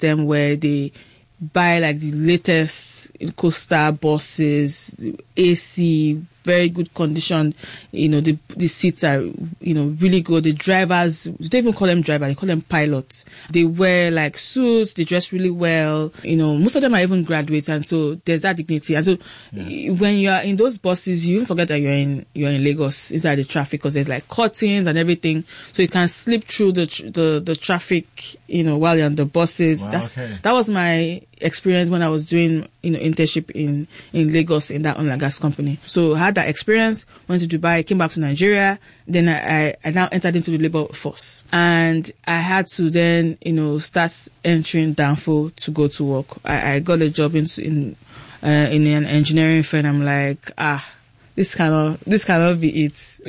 them where they buy like the latest Coaster buses, AC, very good condition. The seats are, really good. The drivers, they don't even call them drivers, they call them pilots. They wear like suits, they dress really well. Most of them are even graduates, and so there's that dignity. And so when you are in those buses, you forget that you're in Lagos inside the traffic, because there's like curtains and everything, so you can slip through the traffic, while you're on the buses. Wow, that was my experience when I was doing internship in Lagos in that oil and gas company. So I had that experience, went to Dubai, came back to Nigeria, then I now entered into the labor force, and I had to then start entering Danfo to go to work. I got a job in an engineering firm. I'm like, this cannot be it. So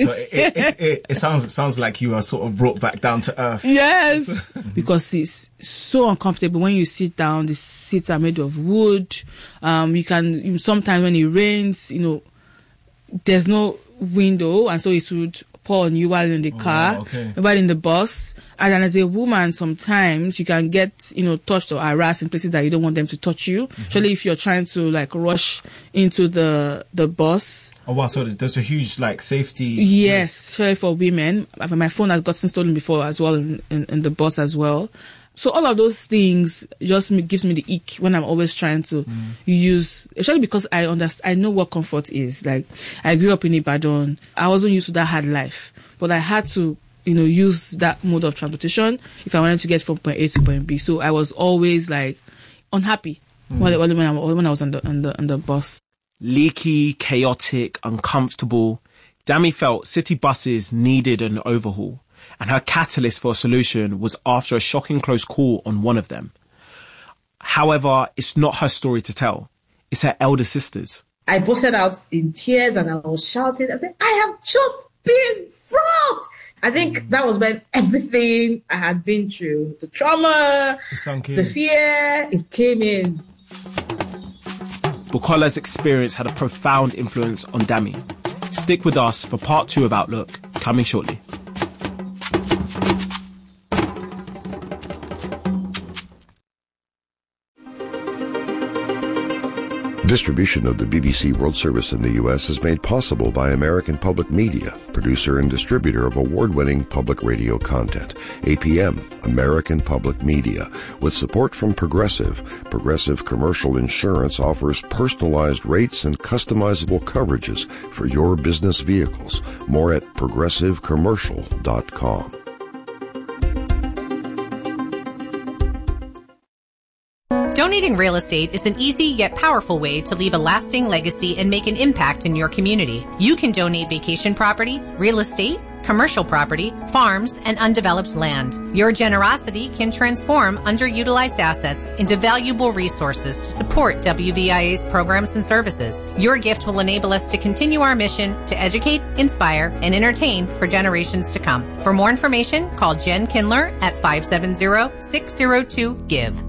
it sounds like you are sort of brought back down to earth. Yes, because it's so uncomfortable when you sit down. The seats are made of wood. Sometimes when it rains, there's no window, and so it would pour on you while in the car, while in the bus. And as a woman, sometimes you can get, touched or harassed in places that you don't want them to touch you. Especially if you're trying to like rush into the bus. Oh wow! So there's a huge like safety. Yes, risk. especially for women. My phone has gotten stolen before as well in the bus as well. So all of those things just gives me the ick when I'm always trying to use, especially because I know what comfort is. Like, I grew up in Ibadan. I wasn't used to that hard life, but I had to, use that mode of transportation if I wanted to get from point A to point B. So I was always like unhappy when I was on the bus. Leaky, chaotic, uncomfortable. Dami felt city buses needed an overhaul, and her catalyst for a solution was after a shocking close call on one of them. However, it's not her story to tell. It's her elder sister's. I busted out in tears and I was shouting. I said, I have just been robbed. I think that was when everything I had been through, the trauma, the fear, it came in. Bukola's experience had a profound influence on Dami. Stick with us for part 2 of Outlook, coming shortly. Distribution of the BBC World Service in the U.S. is made possible by American Public Media, producer and distributor of award-winning public radio content. APM, American Public Media. With support from Progressive, Progressive Commercial Insurance offers personalized rates and customizable coverages for your business vehicles. More at progressivecommercial.com. Donating real estate is an easy yet powerful way to leave a lasting legacy and make an impact in your community. You can donate vacation property, real estate, commercial property, farms, and undeveloped land. Your generosity can transform underutilized assets into valuable resources to support WVIA's programs and services. Your gift will enable us to continue our mission to educate, inspire, and entertain for generations to come. For more information, call Jen Kindler at 570-602-GIVE.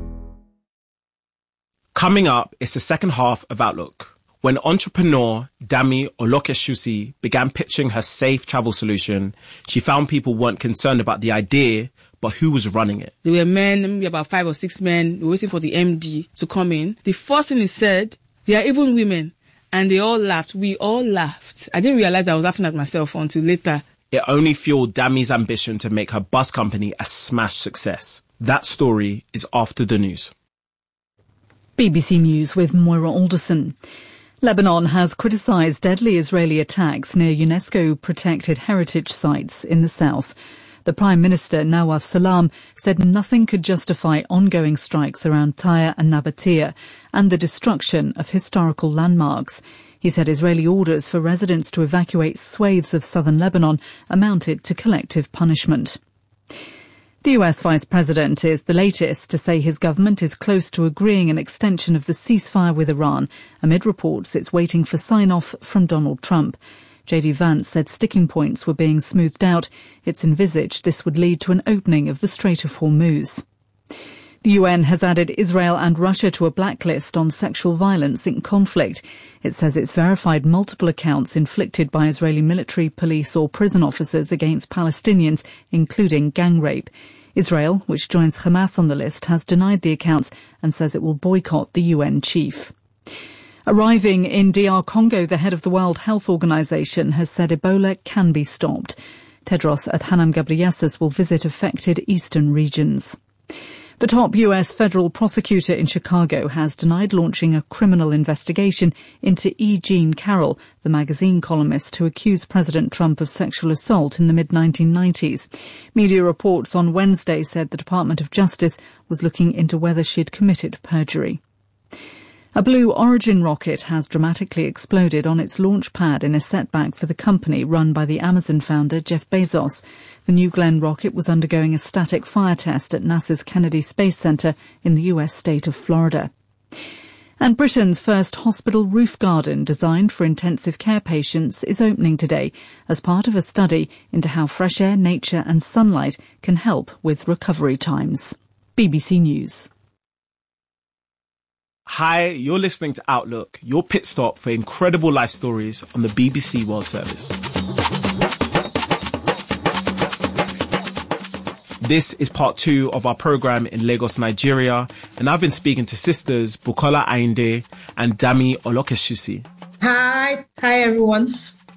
Coming up, it's the second half of Outlook, when entrepreneur Dami Olokeshusi began pitching her safe travel solution. She found people weren't concerned about the idea, but who was running it. There were men, maybe about 5 or 6 men, waiting for the MD to come in. The first thing he said, there are even women, and they all laughed. We all laughed. I didn't realize I was laughing at myself until later. It only fueled Dami's ambition to make her bus company a smash success. That story is after the news. BBC News with Moira Alderson. Lebanon has criticised deadly Israeli attacks near UNESCO-protected heritage sites in the south. The Prime Minister, Nawaf Salam, said nothing could justify ongoing strikes around Tyre and Nabatea and the destruction of historical landmarks. He said Israeli orders for residents to evacuate swathes of southern Lebanon amounted to collective punishment. The US Vice President is the latest to say his government is close to agreeing an extension of the ceasefire with Iran, amid reports it's waiting for sign-off from Donald Trump. J.D. Vance said sticking points were being smoothed out. It's envisaged this would lead to an opening of the Strait of Hormuz. The UN has added Israel and Russia to a blacklist on sexual violence in conflict. It says it's verified multiple accounts inflicted by Israeli military, police or prison officers against Palestinians, including gang rape. Israel, which joins Hamas on the list, has denied the accounts and says it will boycott the UN chief. Arriving in DR Congo, the head of the World Health Organization has said Ebola can be stopped. Tedros Adhanom Ghebreyesus will visit affected eastern regions. The top US federal prosecutor in Chicago has denied launching a criminal investigation into E. Jean Carroll, the magazine columnist who accused President Trump of sexual assault in the mid-1990s. Media reports on Wednesday said the Department of Justice was looking into whether she'd committed perjury. A Blue Origin rocket has dramatically exploded on its launch pad in a setback for the company run by the Amazon founder Jeff Bezos. The New Glenn rocket was undergoing a static fire test at NASA's Kennedy Space Center in the US state of Florida. And Britain's first hospital roof garden designed for intensive care patients is opening today as part of a study into how fresh air, nature and sunlight can help with recovery times. BBC News. Hi, you're listening to Outlook, your pit stop for incredible life stories on the BBC World Service. This is part 2 of our program in Lagos, Nigeria, and I've been speaking to sisters Bukola Ayinde and Dami Olokeshusi. Hi everyone.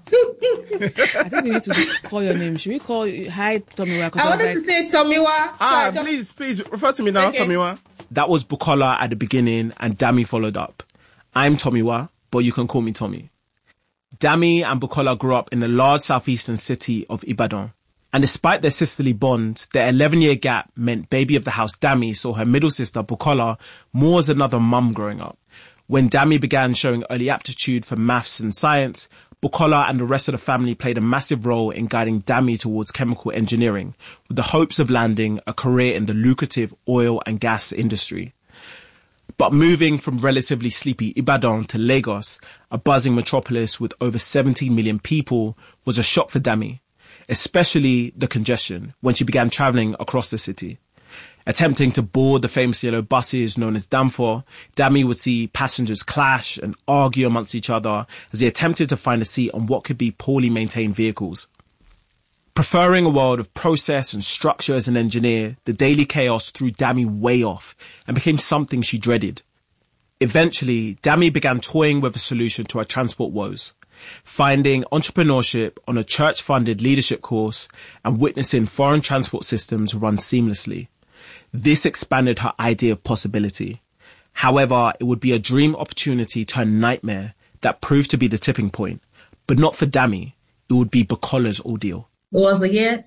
I think we need to call your name. Should we call you? Hi, Tomiwa? I wanted to say Tomiwa. Please, refer to me now, okay. Tomiwa. That was Bukola at the beginning and Dami followed up. I'm Tomiwa, but you can call me Tommy. Dami and Bukola grew up in the large southeastern city of Ibadan. And despite their sisterly bond, their 11-year gap meant baby of the house Dami saw her middle sister Bukola more as another mum growing up. When Dami began showing early aptitude for maths and science, Bukola and the rest of the family played a massive role in guiding Dami towards chemical engineering, with the hopes of landing a career in the lucrative oil and gas industry. But moving from relatively sleepy Ibadan to Lagos, a buzzing metropolis with over 17 million people, was a shock for Dami, especially the congestion when she began travelling across the city. Attempting to board the famous yellow buses known as Danfo, Dami would see passengers clash and argue amongst each other as they attempted to find a seat on what could be poorly maintained vehicles. Preferring a world of process and structure as an engineer, the daily chaos threw Dami way off and became something she dreaded. Eventually, Dami began toying with a solution to her transport woes, finding entrepreneurship on a church-funded leadership course and witnessing foreign transport systems run seamlessly. This expanded her idea of possibility. However, it would be a dream opportunity turned nightmare that proved to be the tipping point. But not for Dami. It would be Bukola's ordeal. It was the year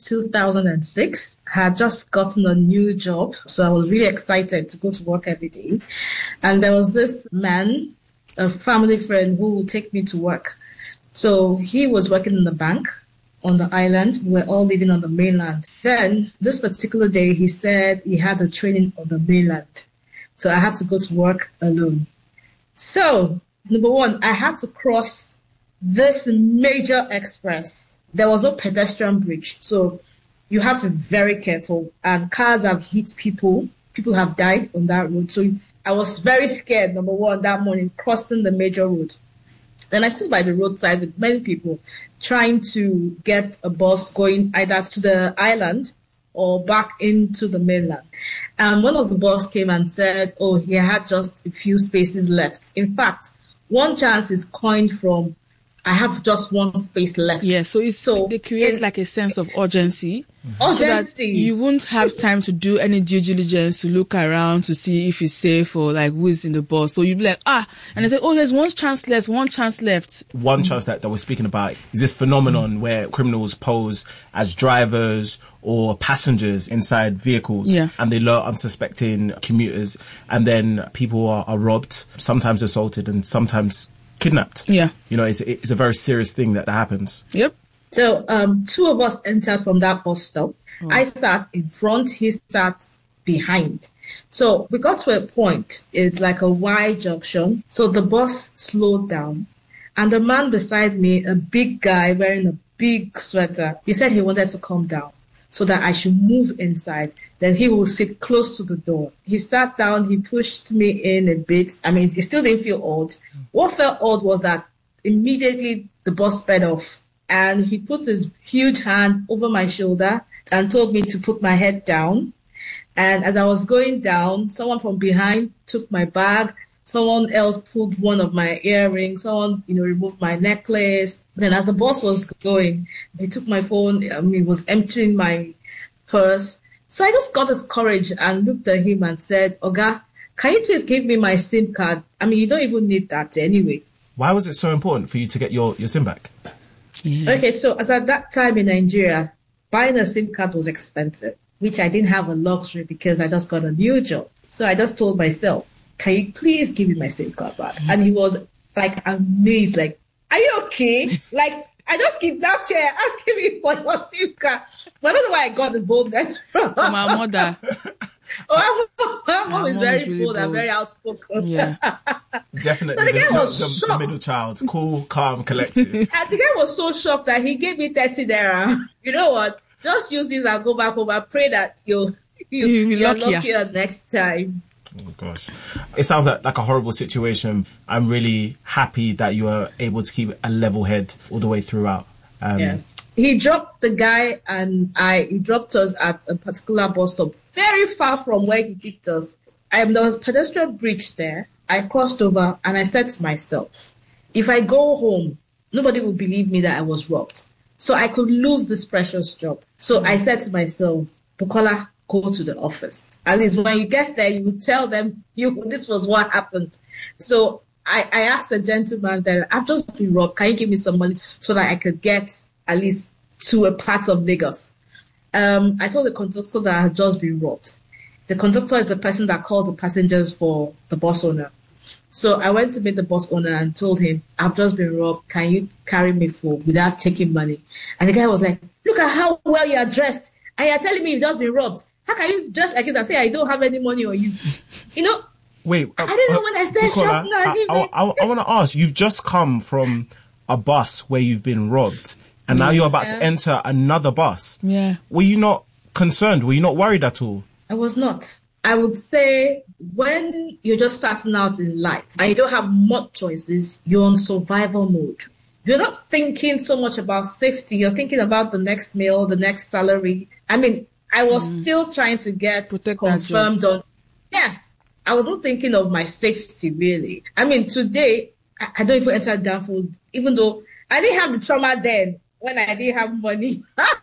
2006. I had just gotten a new job, so I was really excited to go to work every day. And there was this man, a family friend, who would take me to work. So he was working in the bank on the island. We were all living on the mainland. Then, this particular day, he said he had a training on the mainland. So I had to go to work alone. So, number one, I had to cross this major express. There was no pedestrian bridge. So you have to be very careful. And cars have hit people. People have died on that road. So I was very scared, number one, that morning, crossing the major road. Then I stood by the roadside with many people trying to get a bus going either to the island or back into the mainland. And one of the bus came and said, oh, he had just a few spaces left. In fact, one chance is coined from, I have just one space left. Yeah, so they create like a sense of urgency. So that you won't have time to do any due diligence, to look around to see if it's safe or like who is in the bus. So you'd be like, and they say, oh, there's one chance left. One chance that we're speaking about is this phenomenon where criminals pose as drivers or passengers inside vehicles, and they lure unsuspecting commuters, and then people are robbed, sometimes assaulted, and sometimes kidnapped. Yeah. You know, it's a very serious thing that happens. Yep. So, two of us entered from that bus stop. Oh. I sat in front, he sat behind. So we got to a point, it's like a Y junction. So the bus slowed down and the man beside me, a big guy wearing a big sweater, he said he wanted to come down so that I should move inside. Then he will sit close to the door. He sat down, he pushed me in a bit. I mean, it still didn't feel odd. What felt odd was that immediately the bus sped off and he put his huge hand over my shoulder and told me to put my head down. And as I was going down, someone from behind took my bag. Someone else pulled one of my earrings. Someone, removed my necklace. Then as the bus was going, they took my phone. He was emptying my purse. So I just got this courage and looked at him and said, Oga, can you please give me my SIM card? You don't even need that anyway. Why was it so important for you to get your SIM back? Yeah. Okay, so as at that time in Nigeria, buying a SIM card was expensive, which I didn't have a luxury because I just got a new job. So I just told myself, can you please give me my SIM card back? And he was like amazed, like, are you okay? Like, I just kidnapped you asking me for your SIM card. But I don't know why I got the boldness from my mother. My mom is very really bold and very outspoken. Yeah. Definitely. So the guy was shocked. The middle child, cool, calm, collected. And the guy was so shocked that he gave me 30 naira. You know what? Just use this and go back home and pray that you're luckier next time. Oh gosh. It sounds like a horrible situation. I'm really happy that you were able to keep a level head all the way throughout. Yes. He dropped the guy and he dropped us at a particular bus stop very far from where he picked us. There was a pedestrian bridge there. I crossed over and I said to myself, if I go home, nobody will believe me that I was robbed. So I could lose this precious job. So I said to myself, Bukola, go to the office. At least when you get there, you will tell them this was what happened. So I asked the gentleman that I've just been robbed. Can you give me some money so that I could get at least to a part of Lagos? I told the conductor that I had just been robbed. The conductor is the person that calls the passengers for the bus owner. So I went to meet the bus owner and told him, I've just been robbed. Can you carry me without taking money? And the guy was like, look at how well you are dressed. And you're telling me you've just been robbed. How can you dress like this and say I don't have any money on you? Wait. I didn't know when I started shopping. I want to ask, you've just come from a bus where you've been robbed. And now you're about to enter another bus. Yeah. Were you not concerned? Were you not worried at all? I was not. I would say when you're just starting out in life and you don't have much choices, you're on survival mode. You're not thinking so much about safety. You're thinking about the next meal, the next salary. I was still trying to get confirmed on. Yes. I wasn't thinking of my safety really. Today, I don't even enter Danfood, even though I didn't have the trauma then when I didn't have money.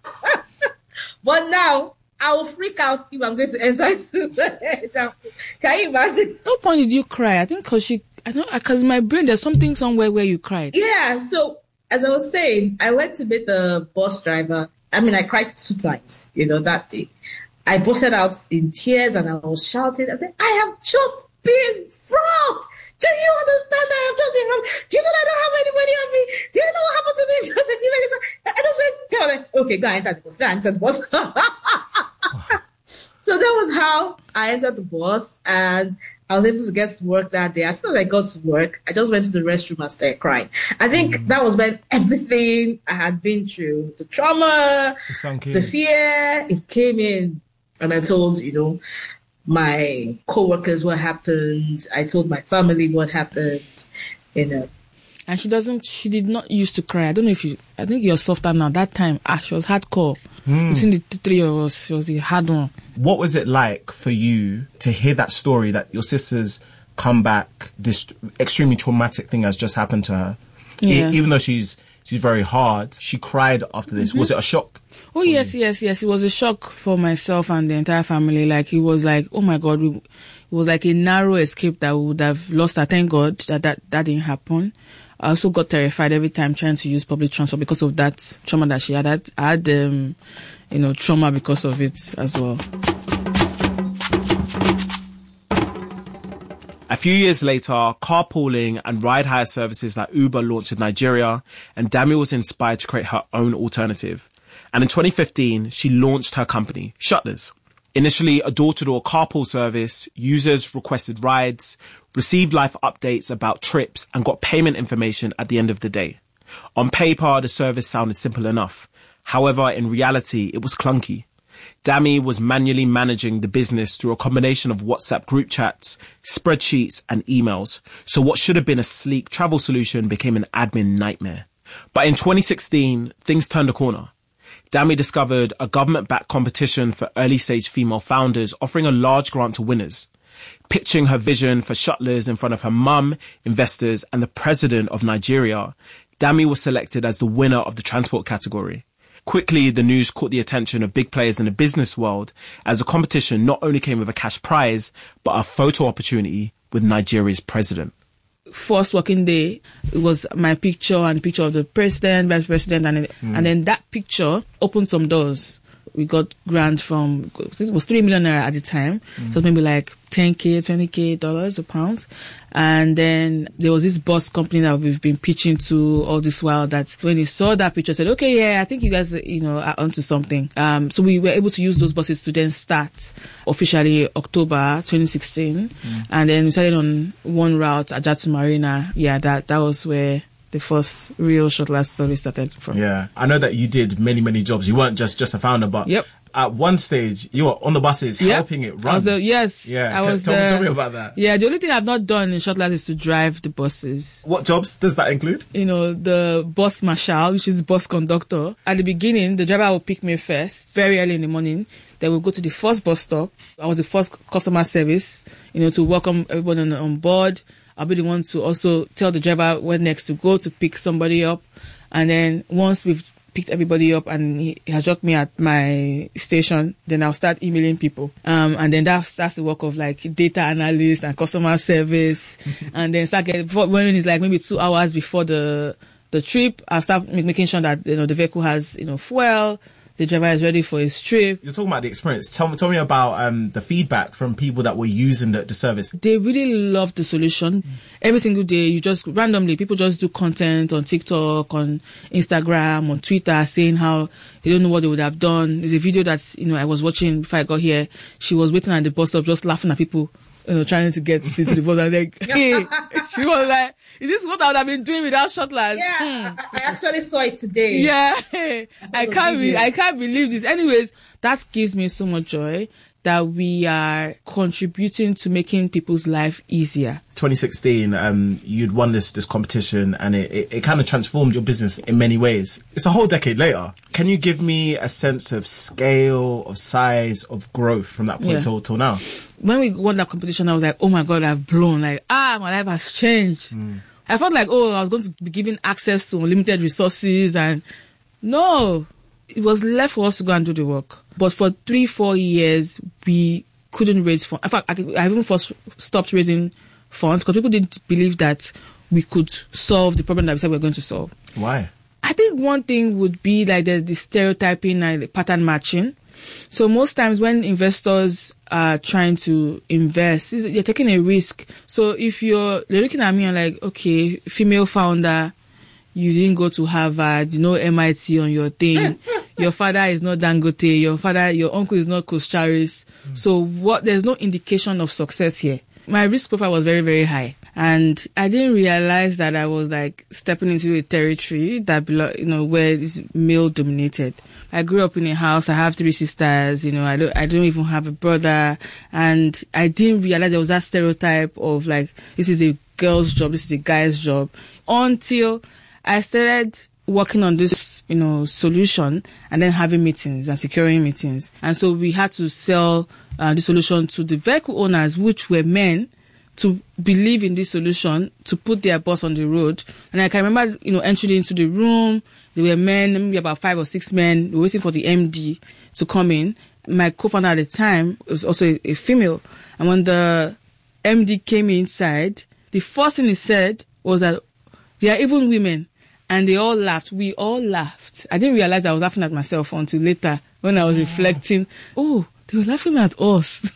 But now, I will freak out if I'm going to enter Danfood. Can you imagine? No point did you cry? I think because in my brain there's something somewhere where you cried. Yeah, so as I was saying, I went to meet the bus driver. I cried 2 times, that day. I busted out in tears and I was shouting. I said, I have just been robbed. Do you understand that I have just been robbed? Do you know that I don't have any money on me? Do you know what happened to me just a few minutes ago? I just went, okay, go and enter the bus. So that was how I entered the bus and I was able to get to work that day. As soon as I got to work, I just went to the restroom and started crying. I think that was when everything I had been through, the trauma, the fear, it came in. And I told, my co-workers what happened. I told my family what happened, And she did not used to cry. I don't know I think you're softer now. That time, she was hardcore. Between the 3 of us, she was the hard one. What was it like for you to hear that story that your sister's come back, this extremely traumatic thing has just happened to her? Yeah. Even though she's very hard, she cried after this. Was it a shock? Oh, yes. It was a shock for myself and the entire family. Like, it was like, oh my God, it was like a narrow escape that we would have lost. I thank God that didn't happen. I also got terrified every time trying to use public transport because of that trauma that she had. I had, trauma because of it as well. A few years later, carpooling and ride-hire services like Uber launched in Nigeria, and Dami was inspired to create her own alternative. And in 2015, she launched her company, Shutlers. Initially a door-to-door carpool service, users requested rides, received live updates about trips, and got payment information at the end of the day. On paper, the service sounded simple enough. However, in reality, it was clunky. Dami was manually managing the business through a combination of WhatsApp group chats, spreadsheets, and emails. So what should have been a sleek travel solution became an admin nightmare. But in 2016, things turned a corner. Dami discovered a government-backed competition for early-stage female founders offering a large grant to winners. Pitching her vision for shuttlers in front of her mum, investors, and the president of Nigeria, Dami was selected as the winner of the transport category. Quickly, the news caught the attention of big players in the business world, as the competition not only came with a cash prize, but a photo opportunity with Nigeria's president. First working day, it was my picture and picture of the president, vice president, and then that picture opened some doors. We got grant from, it was 3 million naira at the time, so maybe like $10K, $20K or pounds. And then there was this bus company that we've been pitching to all this while, that when he saw that picture said, okay, yeah, I think you guys, are onto something. So we were able to use those buses to then start officially October 2016. And then we started on one route, Ajatu Marina. Yeah, that was where the first real shuttle service started from. Yeah, I know that you did many, many jobs. You weren't just a founder, but at one stage you were on the buses helping it run. Tell me about that. Yeah, the only thing I've not done in shuttle is to drive the buses. What jobs does that include? The bus marshal, which is bus conductor. At the beginning, the driver will pick me first, very early in the morning. Then we'll go to the first bus stop. I was the first customer service, to welcome everyone on board. I'll be the one to also tell the driver where next to go to pick somebody up. And then once we've picked everybody up and he has dropped me at my station, then I'll start emailing people. And then that's the work of like data analyst and customer service. And then start when it's like maybe 2 hours before the trip, I'll start making sure that, the vehicle has, fuel. The driver is ready for his trip. You're talking about the experience. Tell me about the feedback from people that were using the service. They really loved the solution. Every single day, you just randomly, people just do content on TikTok, on Instagram, on Twitter, saying how they don't know what they would have done. There's a video that, I was watching before I got here. She was waiting at the bus stop, just laughing at people, trying to get seats to the bus. I was like, hey, she was like, is this what I would have been doing without shuttlers? Yeah, I actually saw it today. Yeah, I can't believe this. Anyways, that gives me so much joy that we are contributing to making people's life easier. 2016, you'd won this competition, and it kind of transformed your business in many ways. It's a whole decade later. Can you give me a sense of scale, of size, of growth from that point till now? When we won that competition, I was like, oh my God, I've blown. Like, my life has changed. I felt like, I was going to be given access to unlimited resources, and no, it was left for us to go and do the work. But for 3-4 years, we couldn't raise funds. In fact, I even first stopped raising funds because people didn't believe that we could solve the problem that we said we were going to solve. Why? I think one thing would be like the stereotyping and the pattern matching. So most times when investors are trying to invest, you're taking a risk. So if they're looking at me and like, okay, female founder, you didn't go to Harvard, MIT on your thing. Your father is not Dangote. Your uncle is not Koscharis. So there's no indication of success here. My risk profile was very, very high. And I didn't realize that I was like stepping into a territory that, where it's male dominated. I grew up in a house. I have 3 sisters. I don't even have a brother. And I didn't realize there was that stereotype of like, this is a girl's job. This is a guy's job, until I started working on this, solution, and then having meetings and securing meetings. And so we had to sell the solution to the vehicle owners, which were men, to believe in this solution, to put their bus on the road. And I can remember, entering into the room, there were men, maybe about 5 or 6 men, waiting for the MD to come in. My co-founder at the time was also a female. And when the MD came inside, the first thing he said was that there are even women. And they all laughed. We all laughed. I didn't realize I was laughing at myself until later when I was reflecting. Oh, they were laughing at us.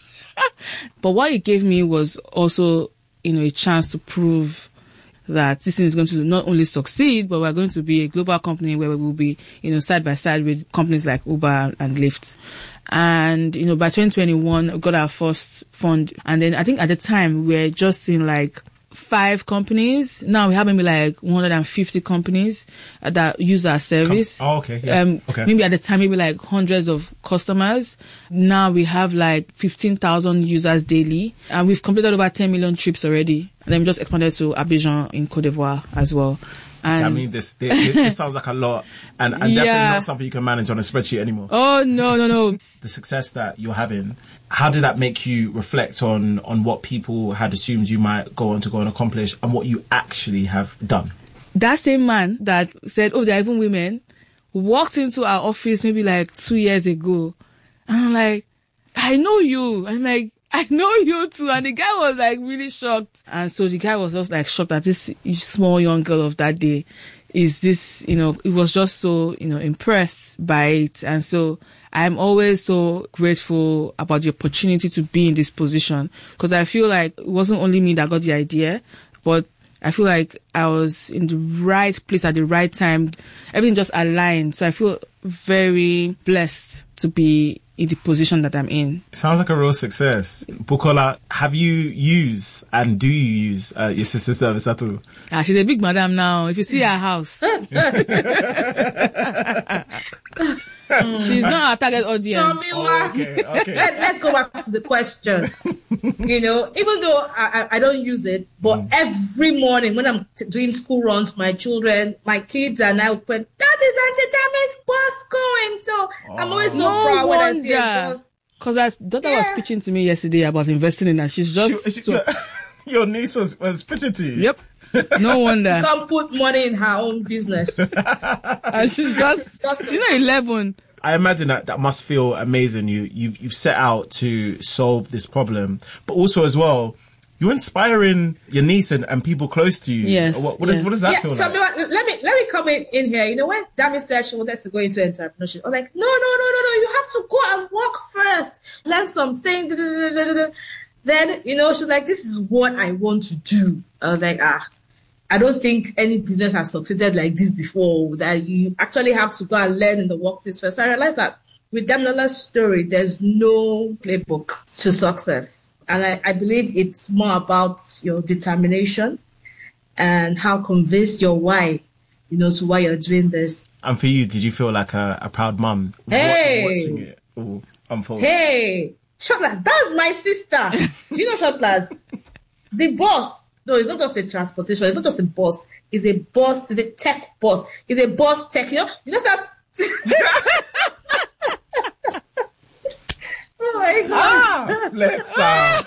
But what it gave me was also, a chance to prove that this thing is going to not only succeed, but we're going to be a global company where we will be, side by side with companies like Uber and Lyft. And, by 2021, we got our first fund. And then I think at the time we were just in like 5 companies. Now we have maybe like 150 companies that use our service. Okay. Yeah. Okay. Maybe at the time, maybe like hundreds of customers. Now we have like 15,000 users daily, and we've completed over 10 million trips already. And then we just expanded to Abidjan in Côte d'Ivoire as well. And I mean, this sounds like a lot, and definitely not something you can manage on a spreadsheet anymore. Oh, no. The success that you're having, how did that make you reflect on what people had assumed you might go on and accomplish, and what you actually have done? That same man that said, oh, there are even women, walked into our office maybe like 2 years ago. And I'm like, I know you. I'm like, I know you too. And the guy was like really shocked. And so the guy was just like shocked that this small young girl of that day is this, it was just so, impressed by it. And so I'm always so grateful about the opportunity to be in this position, because I feel like it wasn't only me that got the idea, but I feel like I was in the right place at the right time. Everything just aligned. So I feel very blessed to be in the position that I'm in. It sounds like a real success. Bukola, have you used and do you use your sister's service at all? She's a big madam now. If you see her house. She's not our target audience. Okay. Let's go back to the question. Even though I don't use it, but every morning when I'm doing school runs for my children, my kids and I would put, that is Auntie Dami's bus going. So I'm always so proud when I see a bus. Because our daughter was preaching to me yesterday about investing in that. She's just your niece was preaching to you? Yep. No wonder. She can't put money in her own business. And she's just 11. I imagine that must feel amazing. You've set out to solve this problem, but also as well, you're inspiring your niece and people close to you. Yes. What does that feel like? Let me come in here. When Dami said she wanted to go into entrepreneurship, I'm like, no. You have to go and work first, learn something. Then she's like, this is what I want to do. I was like, I don't think any business has succeeded like this before, that you actually have to go and learn in the workplace first. So I realized that with Damilola's story, there's no playbook to success. And I believe it's more about your determination and how convinced your why, to why you're doing this. And for you, did you feel like a proud mum watching it all unfold? Hey, Shotlas, that's my sister. Do you know Shotlas? The boss. No, it's not just a transportation. It's not just a boss. It's a boss. It's a tech boss. It's a boss tech. You know that. Oh my God. Flex out.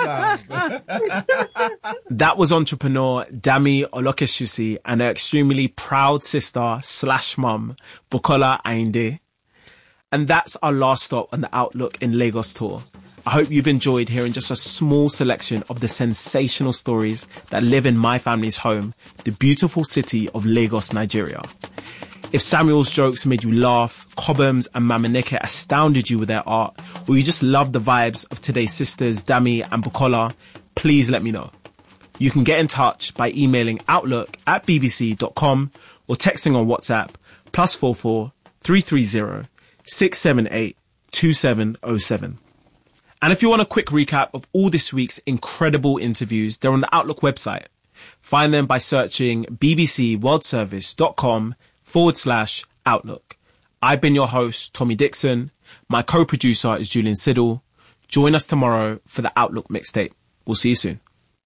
That was entrepreneur Dami Olokeshusi and her extremely proud sister / mum, Bukola Ayinde. And that's our last stop on the Outlook in Lagos tour. I hope you've enjoyed hearing just a small selection of the sensational stories that live in my family's home, the beautiful city of Lagos, Nigeria. If Samuel's jokes made you laugh, Cobham's and Mamaneke astounded you with their art, or you just love the vibes of today's sisters, Dami and Bukola, please let me know. You can get in touch by emailing outlook@bbc.com or texting on WhatsApp +44 330 678 2707. And if you want a quick recap of all this week's incredible interviews, they're on the Outlook website. Find them by searching bbcworldservice.com/Outlook. I've been your host, Tommy Dixon. My co-producer is Julian Siddle. Join us tomorrow for the Outlook mixtape. We'll see you soon.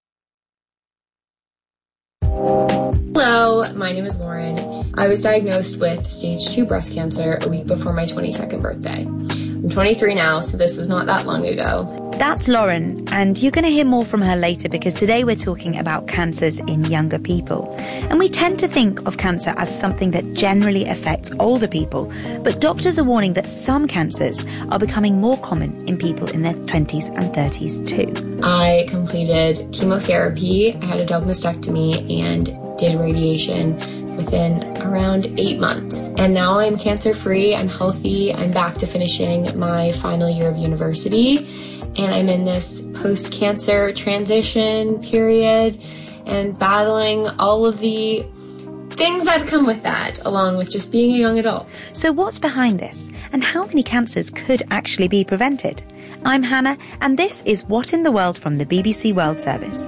Hello, my name is Lauren. I was diagnosed with stage 2 breast cancer a week before my 22nd birthday. I'm 23 now, so this was not that long ago. That's Lauren, and you're going to hear more from her later because today we're talking about cancers in younger people. And we tend to think of cancer as something that generally affects older people, but doctors are warning that some cancers are becoming more common in people in their 20s and 30s too. I completed chemotherapy, I had a double mastectomy, and did radiation within around 8 months. And now I'm cancer-free, I'm healthy, I'm back to finishing my final year of university, and I'm in this post-cancer transition period and battling all of the things that come with that, along with just being a young adult. So what's behind this, and how many cancers could actually be prevented? I'm Hannah, and this is What in the World from the BBC World Service.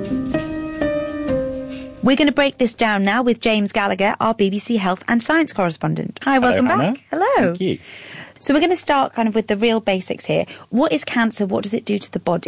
We're going to break this down now with James Gallagher, our BBC Health and Science correspondent. Hi, welcome back. Hello. Thank you. So we're going to start kind of with the real basics here. What is cancer? What does it do to the body?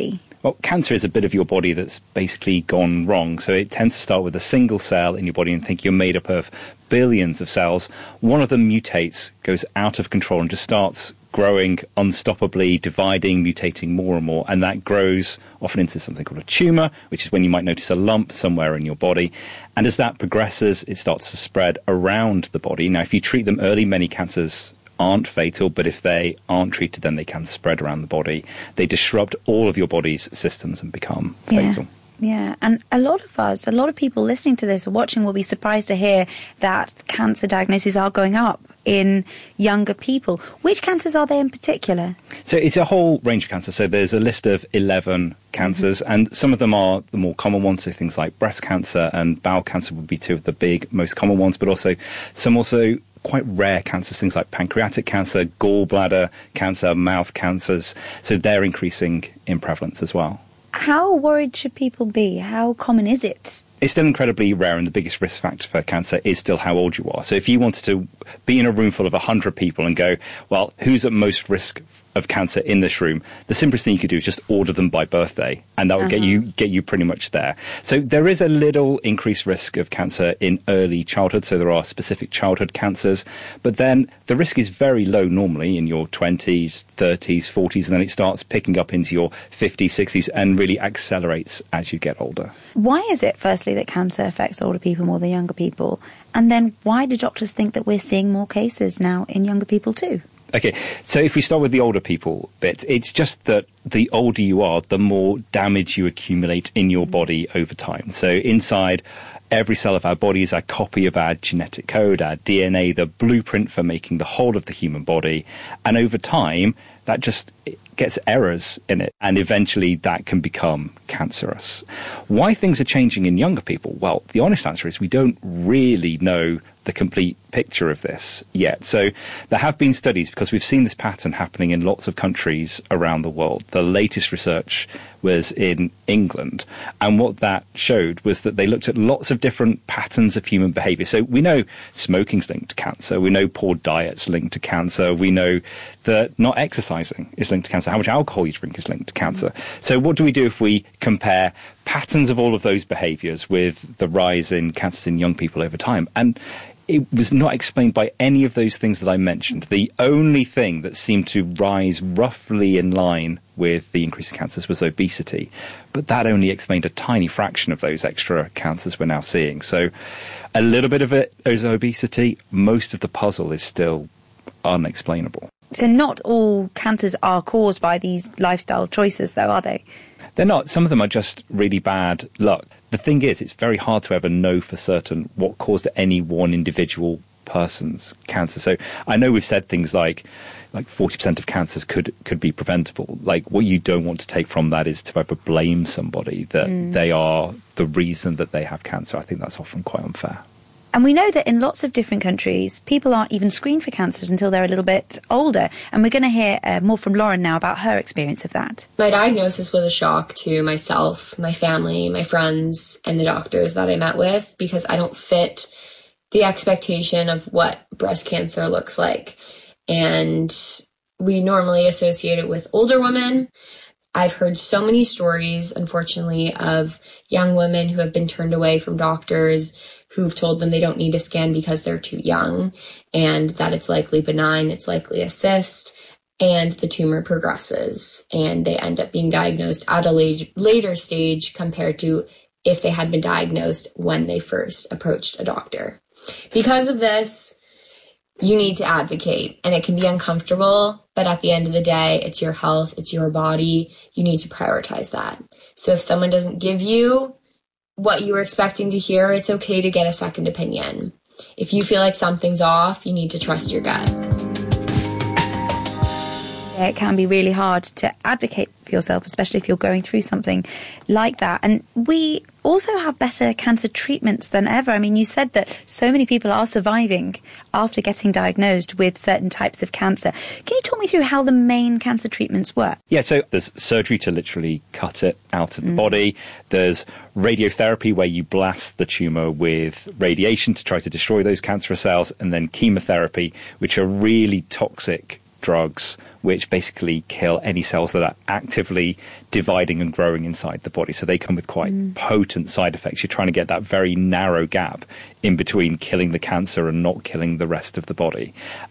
Well, cancer is a bit of your body that's basically gone wrong. So it tends to start with a single cell in your body and think you're made up of billions of cells. One of them mutates, goes out of control and just starts growing unstoppably, dividing, mutating more and more. And that grows often into something called a tumour, which is when you might notice a lump somewhere in your body. And as that progresses, it starts to spread around the body. Now, if you treat them early, many cancers aren't fatal, but if they aren't treated, then they can spread around the body. They disrupt all of your body's systems and become fatal. Yeah, and a lot of people listening to this or watching will be surprised to hear that cancer diagnoses are going up in younger people. Which cancers are they in particular? So it's a whole range of cancers. So there's a list of 11 cancers, and some of them are the more common ones. So things like breast cancer and bowel cancer would be two of the big, most common ones, but also some quite rare cancers, things like pancreatic cancer, gallbladder cancer, mouth cancers. So they're increasing in prevalence as well. How worried should people be? How common is it? It's still incredibly rare, and the biggest risk factor for cancer is still how old you are. So if you wanted to be in a room full of 100 people and go, well, who's at most risk of cancer in this room, the simplest thing you could do is just order them by birthday, and that would get you pretty much there. So there is a little increased risk of cancer in early childhood, so there are specific childhood cancers, but then the risk is very low normally in your 20s, 30s, 40s, and then it starts picking up into your 50s, 60s, and really accelerates as you get older. Why is it, firstly, that cancer affects older people more than younger people? And then why do doctors think that we're seeing more cases now in younger people too? Okay, so if we start with the older people bit, it's just that the older you are, the more damage you accumulate in your body over time. So inside every cell of our body is a copy of our genetic code, our DNA, the blueprint for making the whole of the human body. And over time, that just gets errors in it, and eventually that can become cancerous. Why things are changing in younger people? Well, the honest answer is we don't really know the complete picture of this yet. So there have been studies, because we've seen this pattern happening in lots of countries around the world. The latest research was in England, and what that showed was that they looked at lots of different patterns of human behaviour. So we know smoking's linked to cancer, we know poor diet's linked to cancer, we know that not exercising is linked to cancer, how much alcohol you drink is linked to cancer. So what do we do if we compare patterns of all of those behaviours with the rise in cancers in young people over time? And it was not explained by any of those things that I mentioned. The only thing that seemed to rise roughly in line with the increase in cancers was obesity. But that only explained a tiny fraction of those extra cancers we're now seeing. So a little bit of it is obesity. Most of the puzzle is still unexplainable. So not all cancers are caused by these lifestyle choices, though, are they? They're not. Some of them are just really bad luck. The thing is, it's very hard to ever know for certain what caused any one individual person's cancer. So I know we've said things like 40% of cancers could be preventable. Like, what you don't want to take from that is to ever blame somebody that they are the reason that they have cancer. I think that's often quite unfair. And we know that in lots of different countries, people aren't even screened for cancers until they're a little bit older. And we're going to hear more from Lauren now about her experience of that. My diagnosis was a shock to myself, my family, my friends, and the doctors that I met with, because I don't fit the expectation of what breast cancer looks like. And we normally associate it with older women. I've heard so many stories, unfortunately, of young women who have been turned away from doctors who've told them they don't need a scan because they're too young, and that it's likely benign, it's likely a cyst, and the tumor progresses, and they end up being diagnosed at a later stage compared to if they had been diagnosed when they first approached a doctor. Because of this, you need to advocate, and it can be uncomfortable, but at the end of the day, it's your health, it's your body, you need to prioritize that. So if someone doesn't give you what you were expecting to hear, it's okay to get a second opinion. If you feel like something's off, you need to trust your gut. Yeah, it can be really hard to advocate for yourself, especially if you're going through something like that. And we also have better cancer treatments than ever. I mean, you said that so many people are surviving after getting diagnosed with certain types of cancer. Can you talk me through how the main cancer treatments work? Yeah, so there's surgery to literally cut it out of the body. There's radiotherapy, where you blast the tumour with radiation to try to destroy those cancerous cells, and then chemotherapy, which are really toxic drugs which basically kill any cells that are actively dividing and growing inside the body. So they come with quite potent side effects. You're trying to get that very narrow gap in between killing the cancer and not killing the rest of the body.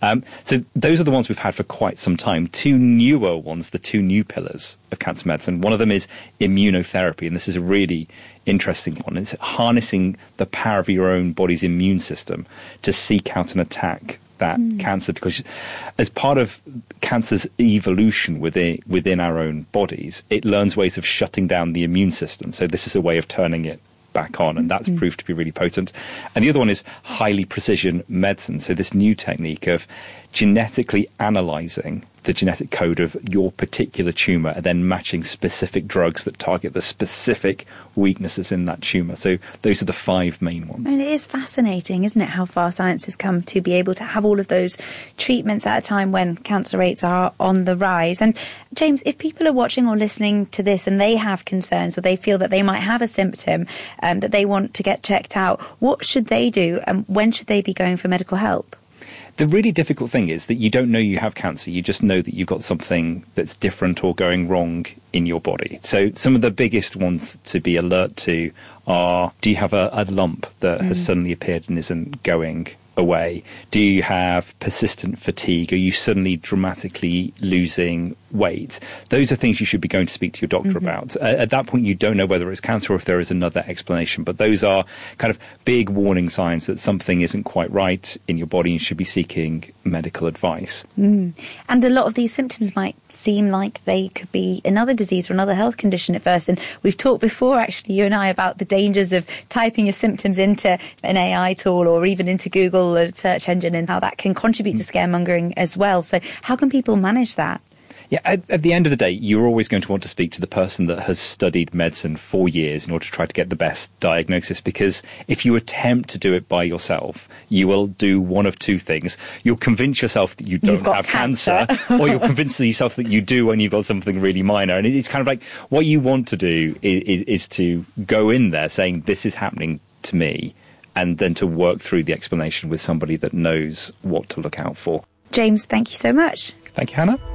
So those are the ones we've had for quite some time. Two newer ones, the two new pillars of cancer medicine. One of them is immunotherapy, and this is a really interesting one. It's harnessing the power of your own body's immune system to seek out and attack that cancer, because as part of cancer's evolution within our own bodies, it learns ways of shutting down the immune system. So this is a way of turning it back on, and that's proved to be really potent. And the other one is highly precision medicine. So this new technique of genetically analyzing the genetic code of your particular tumour and then matching specific drugs that target the specific weaknesses in that tumour. So those are the 5 main ones. And it is fascinating, isn't it, how far science has come to be able to have all of those treatments at a time when cancer rates are on the rise. And James, if people are watching or listening to this and they have concerns or they feel that they might have a symptom that they want to get checked out, what should they do and when should they be going for medical help? The really difficult thing is that you don't know you have cancer. You just know that you've got something that's different or going wrong in your body. So some of the biggest ones to be alert to are, do you have a lump that has suddenly appeared and isn't going away? Do you have persistent fatigue? Are you suddenly dramatically losing weight? Those are things you should be going to speak to your doctor about. At that point, you don't know whether it's cancer or if there is another explanation, but those are kind of big warning signs that something isn't quite right in your body and you should be seeking medical advice. And a lot of these symptoms might seem like they could be another disease or another health condition at first. And we've talked before, actually, you and I, about the dangers of typing your symptoms into an AI tool or even into Google, a search engine, and how that can contribute to scaremongering as well. So how can people manage that? Yeah, at the end of the day, you're always going to want to speak to the person that has studied medicine for years in order to try to get the best diagnosis, because if you attempt to do it by yourself, you will do one of two things. You'll convince yourself that you don't have cancer, or you'll convince yourself that you do and you've got something really minor. And it's kind of like what you want to do is to go in there saying, this is happening to me, and then to work through the explanation with somebody that knows what to look out for. James, thank you so much. Thank you, Hannah.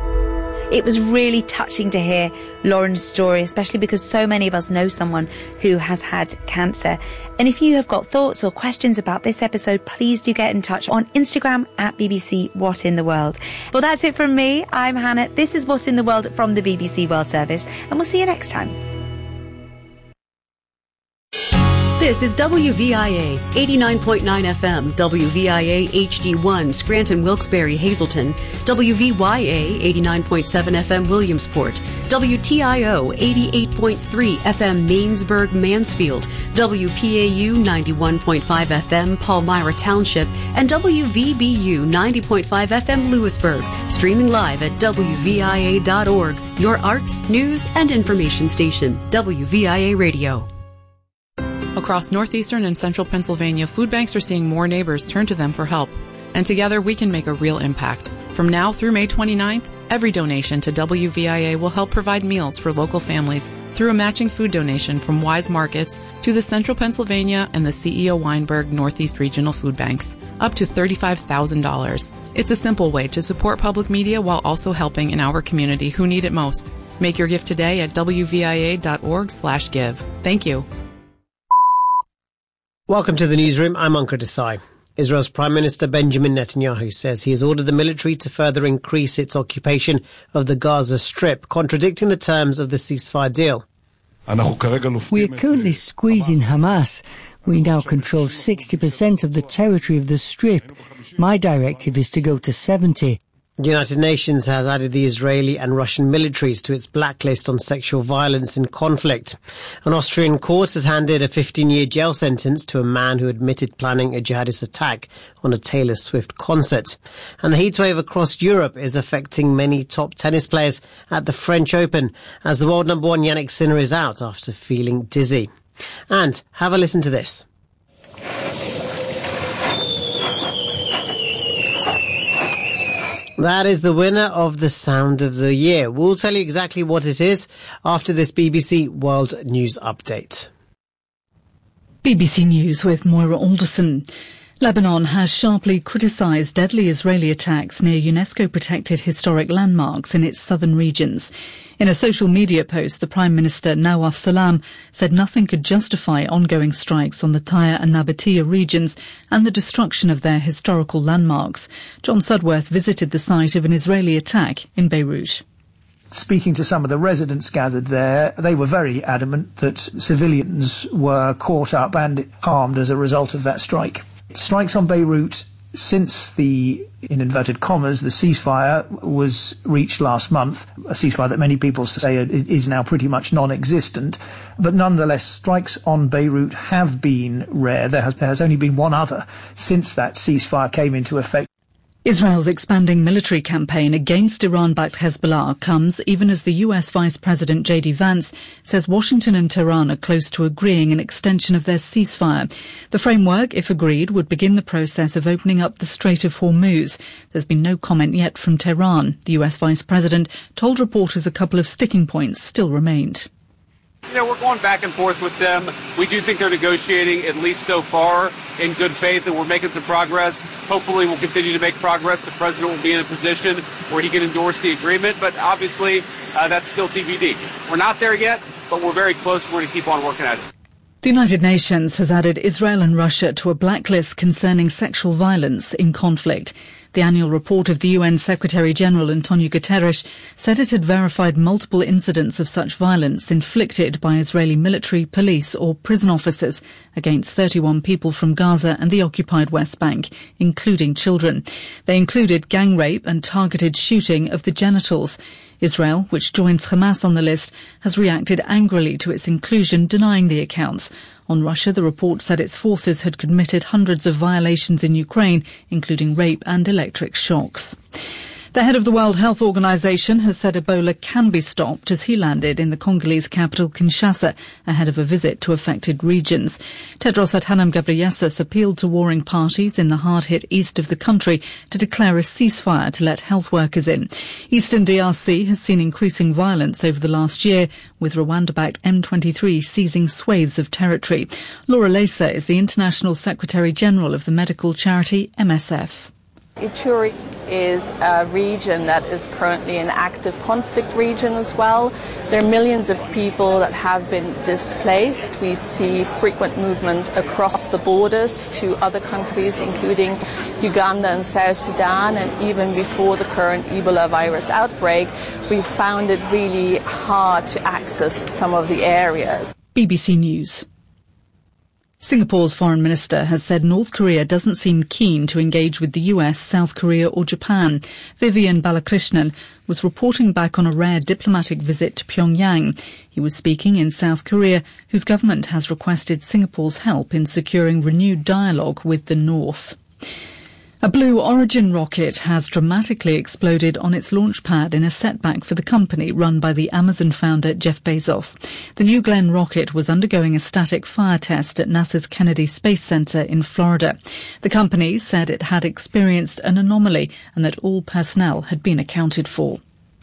It was really touching to hear Lauren's story, especially because so many of us know someone who has had cancer. And if you have got thoughts or questions about this episode, please do get in touch on Instagram at BBC What in the World. Well, that's it from me. I'm Hannah. This is What in the World from the BBC World Service, and we'll see you next time. This is WVIA 89.9 FM, WVIA HD1, Scranton, Wilkes-Barre, Hazleton, WVYA 89.7 FM, Williamsport, WTIO 88.3 FM, Mainsburg, Mansfield, WPAU 91.5 FM, Palmyra Township, and WVBU 90.5 FM, Lewisburg. Streaming live at WVIA.org, your arts, news, and information station, WVIA Radio. Across northeastern and central Pennsylvania, food banks are seeing more neighbors turn to them for help. And together we can make a real impact. From now through May 29th, every donation to WVIA will help provide meals for local families through a matching food donation from Wise Markets to the Central Pennsylvania and the CEO Weinberg Northeast Regional Food Banks, up to $35,000. It's a simple way to support public media while also helping in our community who need it most. Make your gift today at WVIA.org/give. Thank you. Welcome to the newsroom. I'm Ankur Desai. Israel's Prime Minister Benjamin Netanyahu says he has ordered the military to further increase its occupation of the Gaza Strip, contradicting the terms of the ceasefire deal. We are currently squeezing Hamas. We now control 60% of the territory of the Strip. My directive is to go to 70%. The United Nations has added the Israeli and Russian militaries to its blacklist on sexual violence in conflict. An Austrian court has handed a 15-year jail sentence to a man who admitted planning a jihadist attack on a Taylor Swift concert. And the heatwave across Europe is affecting many top tennis players at the French Open, as the world number one Jannik Sinner is out after feeling dizzy. And have a listen to this. That is the winner of the Sound of the Year. We'll tell you exactly what it is after this BBC World News Update. BBC News with Moira Alderson. Lebanon has sharply criticised deadly Israeli attacks near UNESCO-protected historic landmarks in its southern regions. In a social media post, the Prime Minister Nawaf Salam said nothing could justify ongoing strikes on the Tyre and Nabatea regions and the destruction of their historical landmarks. John Sudworth visited the site of an Israeli attack in Beirut. Speaking to some of the residents gathered there, they were very adamant that civilians were caught up and harmed as a result of that strike. Strikes on Beirut since the, in inverted commas, the ceasefire was reached last month, a ceasefire that many people say is now pretty much non-existent. But nonetheless, strikes on Beirut have been rare. There has only been one other since that ceasefire came into effect. Israel's expanding military campaign against Iran-backed Hezbollah comes even as the US Vice President J.D. Vance says Washington and Tehran are close to agreeing an extension of their ceasefire. The framework, if agreed, would begin the process of opening up the Strait of Hormuz. There's been no comment yet from Tehran. The US Vice President told reporters a couple of sticking points still remained. We're going back and forth with them. We do think they're negotiating, at least so far, in good faith, and we're making some progress. Hopefully we'll continue to make progress. The president will be in a position where he can endorse the agreement, but obviously that's still TBD. We're not there yet, but we're very close. We're going to keep on working at it. The United Nations has added Israel and Russia to a blacklist concerning sexual violence in conflict. The annual report of the UN Secretary-General Antonio Guterres said it had verified multiple incidents of such violence inflicted by Israeli military, police or prison officers against 31 people from Gaza and the occupied West Bank, including children. They included gang rape and targeted shooting of the genitals. Israel, which joins Hamas on the list, has reacted angrily to its inclusion, denying the accounts. On Russia, the report said its forces had committed hundreds of violations in Ukraine, including rape and electric shocks. The head of the World Health Organization has said Ebola can be stopped as he landed in the Congolese capital Kinshasa ahead of a visit to affected regions. Tedros Adhanom Ghebreyesus appealed to warring parties in the hard-hit east of the country to declare a ceasefire to let health workers in. Eastern DRC has seen increasing violence over the last year, with Rwanda-backed M23 seizing swathes of territory. Laura Lesa is the International Secretary-General of the medical charity MSF. Ituri is a region that is currently an active conflict region as well. There are millions of people that have been displaced. We see frequent movement across the borders to other countries, including Uganda and South Sudan. And even before the current Ebola virus outbreak, we found it really hard to access some of the areas. BBC News. Singapore's foreign minister has said North Korea doesn't seem keen to engage with the US, South Korea or Japan. Vivian Balakrishnan was reporting back on a rare diplomatic visit to Pyongyang. He was speaking in South Korea, whose government has requested Singapore's help in securing renewed dialogue with the North. A Blue Origin rocket has dramatically exploded on its launch pad in a setback for the company run by the Amazon founder Jeff Bezos. The New Glenn rocket was undergoing a static fire test at NASA's Kennedy Space Center in Florida. The company said it had experienced an anomaly and that all personnel had been accounted for.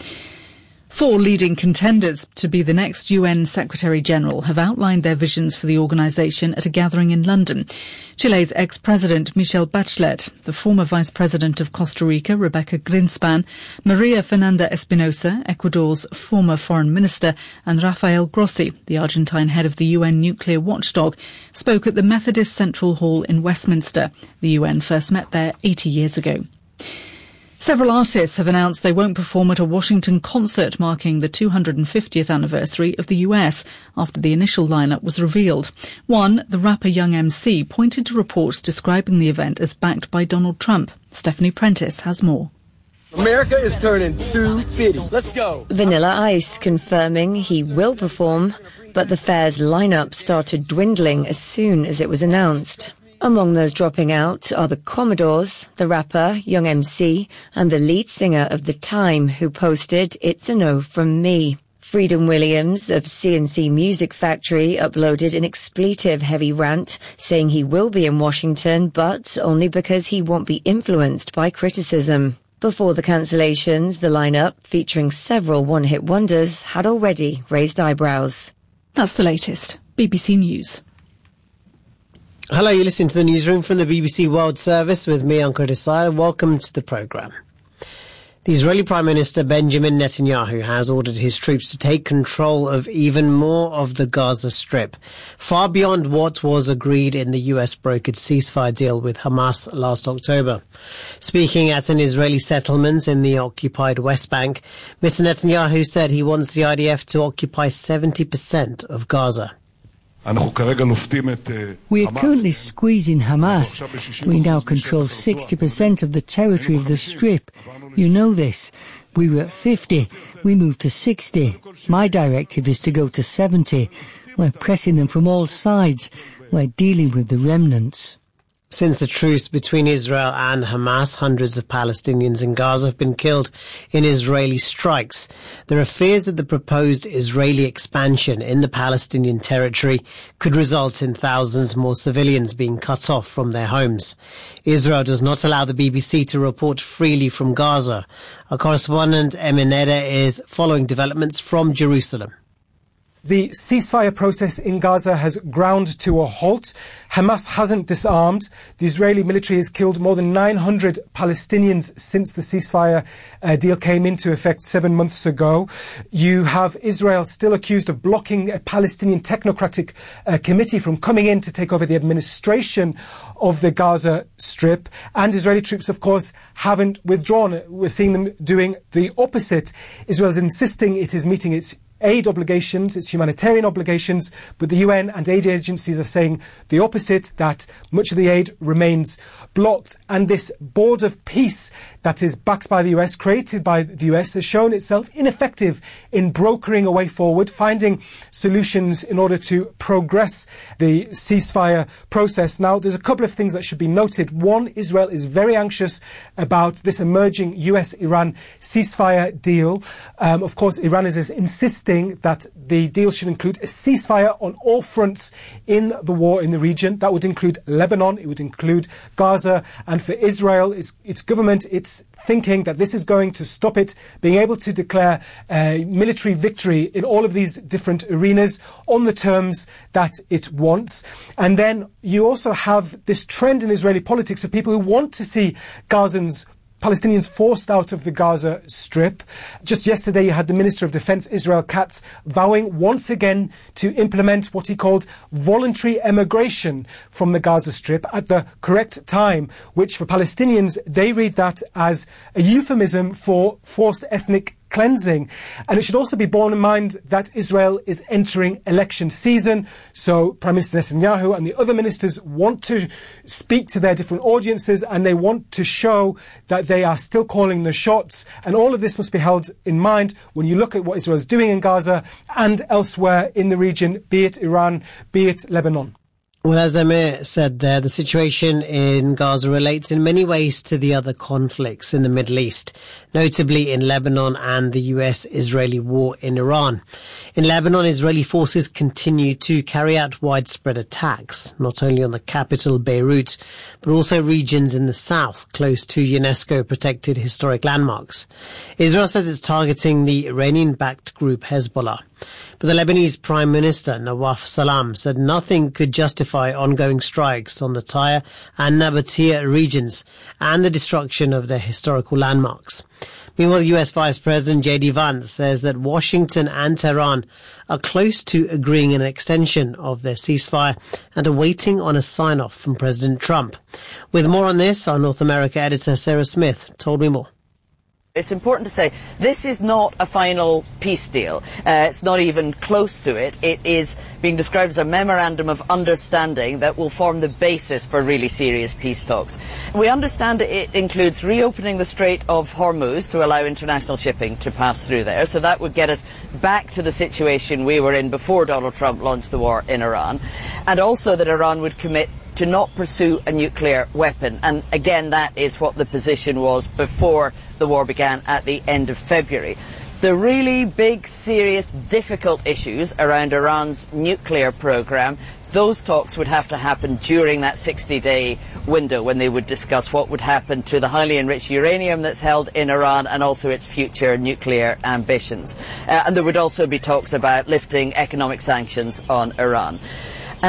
4 leading contenders to be the next UN Secretary-General have outlined their visions for the organisation at a gathering in London. Chile's ex-president Michelle Bachelet, the former vice president of Costa Rica Rebecca Greenspan, Maria Fernanda Espinosa, Ecuador's former foreign minister, and Rafael Grossi, the Argentine head of the UN nuclear watchdog, spoke at the Methodist Central Hall in Westminster. The UN first met there 80 years ago. Several artists have announced they won't perform at a Washington concert marking the 250th anniversary of the US after the initial lineup was revealed. One, the rapper Young MC, pointed to reports describing the event as backed by Donald Trump. Stephanie Prentice has more. America is turning 250. Let's go. Vanilla Ice confirming he will perform, but the fair's lineup started dwindling as soon as it was announced. Among those dropping out are the Commodores, the rapper Young MC, and the lead singer of The Time, who posted "It's a no from me." Freedom Williams of CNC Music Factory uploaded an expletive-heavy rant saying he will be in Washington, but only because he won't be influenced by criticism. Before the cancellations, the lineup, featuring several one-hit wonders, had already raised eyebrows. That's the latest. BBC News. Hello, you're listening to the newsroom from the BBC World Service with me, Ankur Desai. Welcome to the programme. The Israeli Prime Minister Benjamin Netanyahu has ordered his troops to take control of even more of the Gaza Strip, far beyond what was agreed in the US brokered ceasefire deal with Hamas last October. Speaking at an Israeli settlement in the occupied West Bank, Mr. Netanyahu said he wants the IDF to occupy 70% of Gaza. We are currently squeezing Hamas. We now control 60% of the territory of the Strip. You know this. We were at 50. We moved to 60. My directive is to go to 70. We're pressing them from all sides. We're dealing with the remnants. Since the truce between Israel and Hamas, hundreds of Palestinians in Gaza have been killed in Israeli strikes. There are fears that the proposed Israeli expansion in the Palestinian territory could result in thousands more civilians being cut off from their homes. Israel does not allow the BBC to report freely from Gaza. Our correspondent Emineda is following developments from Jerusalem. The ceasefire process in Gaza has ground to a halt. Hamas hasn't disarmed. The Israeli military has killed more than 900 Palestinians since the ceasefire deal came into effect 7 months ago. You have Israel still accused of blocking a Palestinian technocratic committee from coming in to take over the administration of the Gaza Strip. And Israeli troops, of course, haven't withdrawn. We're seeing them doing the opposite. Israel is insisting it is meeting its aid obligations, its humanitarian obligations, but the UN and aid agencies are saying the opposite, that much of the aid remains blocked. And this board of peace that is backed by the US, created by the US, has shown itself ineffective in brokering a way forward, finding solutions in order to progress the ceasefire process. Now, there's a couple of things that should be noted. One, Israel is very anxious about this emerging US-Iran ceasefire deal. Of course, Iran is insisting that the deal should include a ceasefire on all fronts in the war in the region. That would include Lebanon, it would include Gaza, and for Israel, its government, it's thinking that this is going to stop it being able to declare military victory in all of these different arenas on the terms that it wants. And then you also have this trend in Israeli politics of people who want to see Palestinians forced out of the Gaza Strip. Just yesterday, you had the Minister of Defense, Israel Katz, vowing once again to implement what he called voluntary emigration from the Gaza Strip at the correct time, which for Palestinians, they read that as a euphemism for forced ethnic cleansing. And it should also be borne in mind that Israel is entering election season. So Prime Minister Netanyahu and the other ministers want to speak to their different audiences, and they want to show that they are still calling the shots. And all of this must be held in mind when you look at what Israel is doing in Gaza and elsewhere in the region, be it Iran, be it Lebanon. Well, as Amir said there, the situation in Gaza relates in many ways to the other conflicts in the Middle East, notably in Lebanon and the US-Israeli war in Iran. In Lebanon, Israeli forces continue to carry out widespread attacks, not only on the capital, Beirut, but also regions in the south, close to UNESCO-protected historic landmarks. Israel says it's targeting the Iranian-backed group Hezbollah. But the Lebanese Prime Minister, Nawaf Salam, said nothing could justify ongoing strikes on the Tyre and Nabatea regions and the destruction of their historical landmarks. Meanwhile, US Vice President J.D. Vance says that Washington and Tehran are close to agreeing an extension of their ceasefire and are waiting on a sign-off from President Trump. With more on this, our North America editor Sarah Smith told me more. It's important to say this is not a final peace deal. It's not even close to it. It is being described as a memorandum of understanding that will form the basis for really serious peace talks. We understand it includes reopening the Strait of Hormuz to allow international shipping to pass through there. So that would get us back to the situation we were in before Donald Trump launched the war in Iran. And also that Iran would commit to not pursue a nuclear weapon. And again, that is what the position was before the war began at the end of February. The really big, serious, difficult issues around Iran's nuclear program, those talks would have to happen during that 60-day window when they would discuss what would happen to the highly enriched uranium that's held in Iran and also its future nuclear ambitions. And there would also be talks about lifting economic sanctions on Iran. And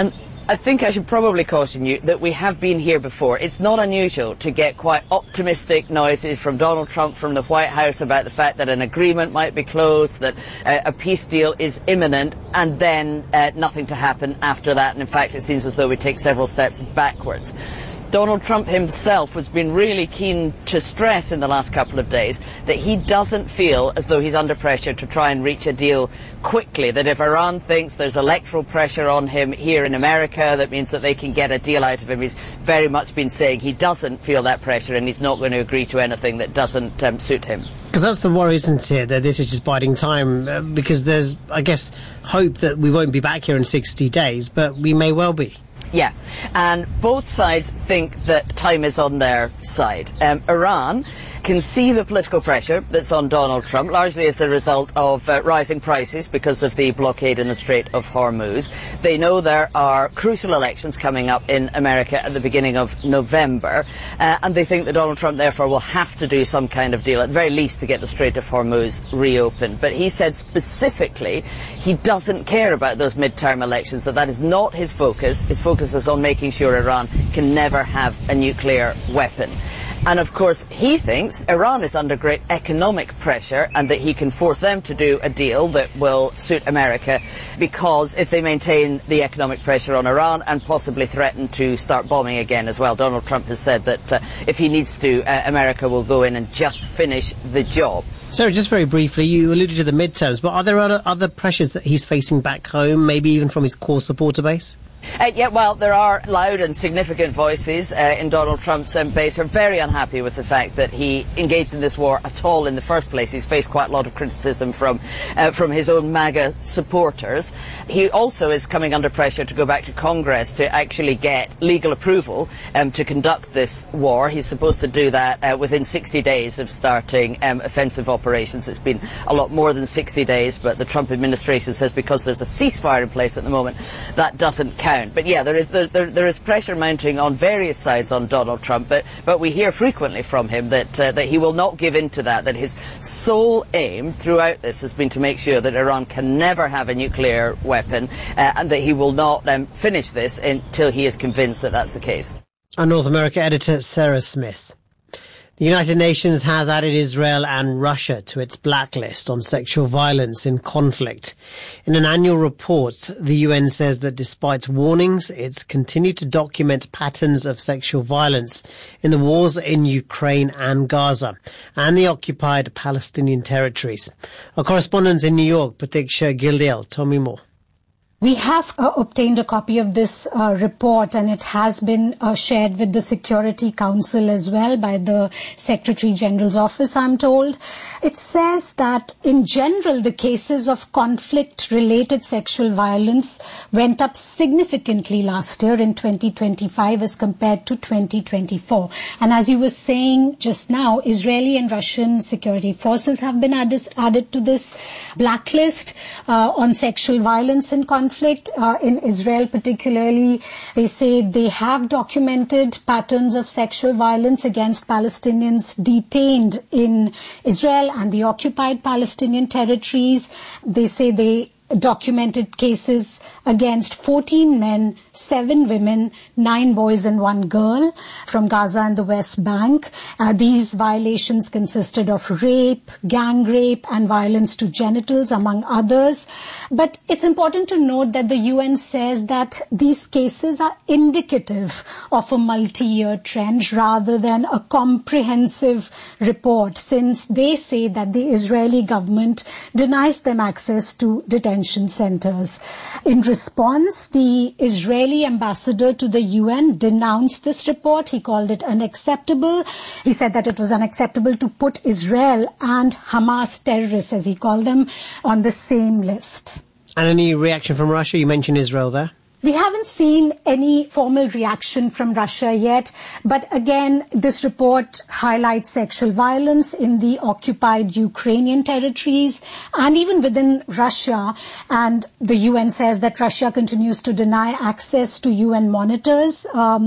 I think I should probably caution you that we have been here before. It's not unusual to get quite optimistic noises from Donald Trump, from the White House, about the fact that an agreement might be closed, that a peace deal is imminent, and then nothing to happen after that. And in fact, it seems as though we take several steps backwards. Donald Trump himself has been really keen to stress in the last couple of days that he doesn't feel as though he's under pressure to try and reach a deal quickly, that if Iran thinks there's electoral pressure on him here in America, that means that they can get a deal out of him. He's very much been saying he doesn't feel that pressure and he's not going to agree to anything that doesn't suit him. Because that's the worry, isn't it, that this is just biding time, because there's, I guess, hope that we won't be back here in 60 days, but we may well be. Yeah, and both sides think that time is on their side. Iran can see the political pressure that's on Donald Trump, largely as a result of rising prices because of the blockade in the Strait of Hormuz. They know there are crucial elections coming up in America at the beginning of November, and they think that Donald Trump therefore will have to do some kind of deal, at the very least to get the Strait of Hormuz reopened. But he said specifically he doesn't care about those midterm elections, that is not his focus. His focus is on making sure Iran can never have a nuclear weapon. And of course, he thinks Iran is under great economic pressure and that he can force them to do a deal that will suit America, because if they maintain the economic pressure on Iran and possibly threaten to start bombing again as well. Donald Trump has said that if he needs to, America will go in and just finish the job. Sarah, just very briefly, you alluded to the midterms, but are there other pressures that he's facing back home, maybe even from his core supporter base? Yeah, well, there are loud and significant voices in Donald Trump's base who are very unhappy with the fact that he engaged in this war at all in the first place. He's faced quite a lot of criticism from his own MAGA supporters. He also is coming under pressure to go back to Congress to actually get legal approval to conduct this war. He's supposed to do that within 60 days of starting offensive operations. It's been a lot more than 60 days, but the Trump administration says because there's a ceasefire in place at the moment, that doesn't count. But yeah, there is pressure mounting on various sides on Donald Trump, but we hear frequently from him that he will not give in to that his sole aim throughout this has been to make sure that Iran can never have a nuclear weapon, and that he will not finish this until he is convinced that that's the case. Our North America editor, Sarah Smith. The United Nations has added Israel and Russia to its blacklist on sexual violence in conflict. In an annual report, the UN says that despite warnings, it's continued to document patterns of sexual violence in the wars in Ukraine and Gaza and the occupied Palestinian territories. Our correspondent in New York, Pratiksha Gildale, tell me more. We have obtained a copy of this report, and it has been shared with the Security Council as well by the Secretary General's office, I'm told. It says that in general, the cases of conflict-related sexual violence went up significantly last year in 2025 as compared to 2024. And as you were saying just now, Israeli and Russian security forces have been added to this blacklist on sexual violence in conflict. In Israel particularly, they say they have documented patterns of sexual violence against Palestinians detained in Israel and the occupied Palestinian territories. They say they documented cases against 14 men, 7 women, 9 boys and 1 girl from Gaza and the West Bank. These violations consisted of rape, gang rape and violence to genitals, among others. But it's important to note that the UN says that these cases are indicative of a multi-year trend rather than a comprehensive report, since they say that the Israeli government denies them access to detention centers. In response, the Israeli ambassador to the UN denounced this report. He called it unacceptable. He said that it was unacceptable to put Israel and Hamas terrorists, as he called them, on the same list. And any reaction from Russia? You mentioned Israel there. We haven't seen any formal reaction from Russia yet, but again, this report highlights sexual violence in the occupied Ukrainian territories and even within Russia. And the UN says that Russia continues to deny access to UN monitors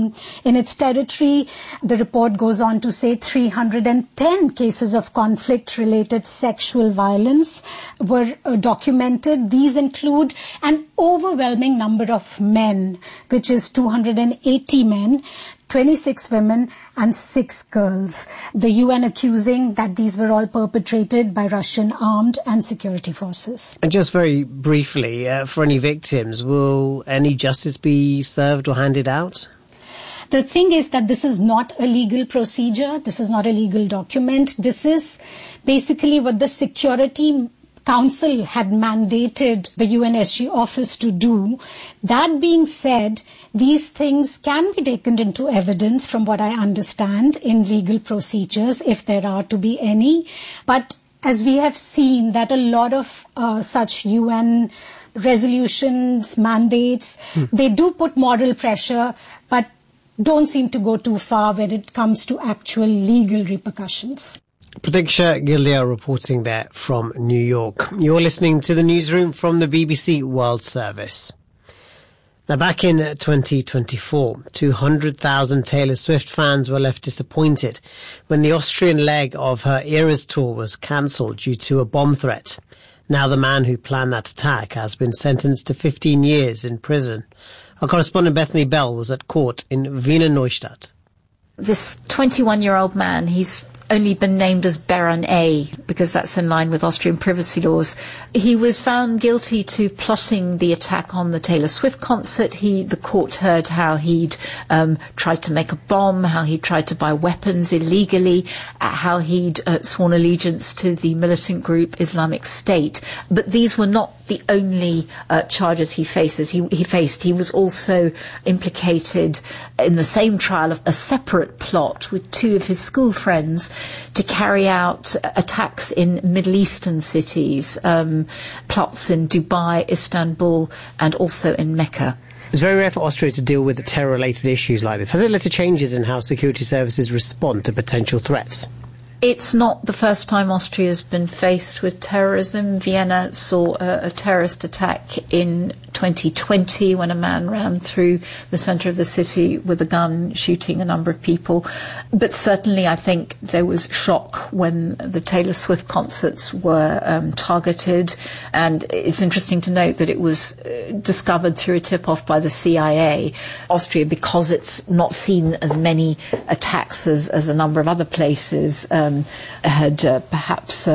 in its territory. The report goes on to say 310 cases of conflict-related sexual violence were documented. These include, and overwhelming number of men, which is 280 men, 26 women and 6 girls. The UN accusing that these were all perpetrated by Russian armed and security forces. And just very briefly, for any victims, will any justice be served or handed out? The thing is that this is not a legal procedure. This is not a legal document. This is basically what the Security Council had mandated the UNSC office to do. That being said, these things can be taken into evidence, from what I understand, in legal procedures, if there are to be any. But as we have seen that a lot of such UN resolutions, mandates, they do put moral pressure, but don't seem to go too far when it comes to actual legal repercussions. Pratiksha Gildea reporting there from New York. You're listening to the newsroom from the BBC World Service. Now, back in 2024, 200,000 Taylor Swift fans were left disappointed when the Austrian leg of her Eras tour was cancelled due to a bomb threat. Now the man who planned that attack has been sentenced to 15 years in prison. Our correspondent Bethany Bell was at court in Wiener Neustadt. This 21-year-old man, he's only been named as Baron A because that's in line with Austrian privacy laws. He was found guilty to plotting the attack on the Taylor Swift concert. The court heard how he'd tried to make a bomb, how he tried to buy weapons illegally, how he'd sworn allegiance to the militant group Islamic State. But these were not the only charges he faced. He was also implicated in the same trial of a separate plot with 2 of his school friends to carry out attacks in Middle Eastern cities, plots in Dubai, Istanbul, and also in Mecca. It's very rare for Austria to deal with terror-related issues like this. Has it led to changes in how security services respond to potential threats? It's not the first time Austria has been faced with terrorism. Vienna saw a terrorist attack in 2020 when a man ran through the centre of the city with a gun, shooting a number of people. But certainly I think there was shock when the Taylor Swift concerts were targeted. And it's interesting to note that it was discovered through a tip-off by the CIA. Austria, because it's not seen as many attacks as a number of other places, had perhaps,